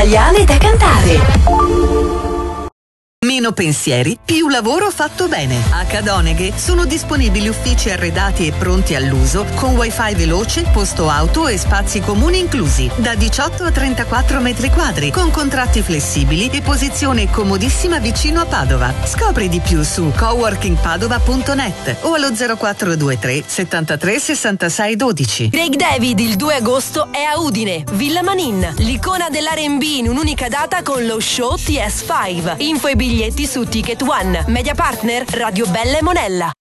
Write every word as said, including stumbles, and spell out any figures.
italiane da cantare. Meno pensieri, più lavoro fatto bene. A Cadoneghe sono disponibili uffici arredati e pronti all'uso con wifi veloce, posto auto e spazi comuni inclusi. Da diciotto a trentaquattro metri quadri, con contratti flessibili e posizione comodissima vicino a Padova. Scopri di più su coworking padova punto net o allo zero quattro due tre settantatré sessantasei dodici. Craig David il due agosto è a Udine, Villa Manin, l'icona dell'R and B in un'unica data con lo show T S cinque. Info e biglietti su Ticket One. Media partner Radio Bella e Monella.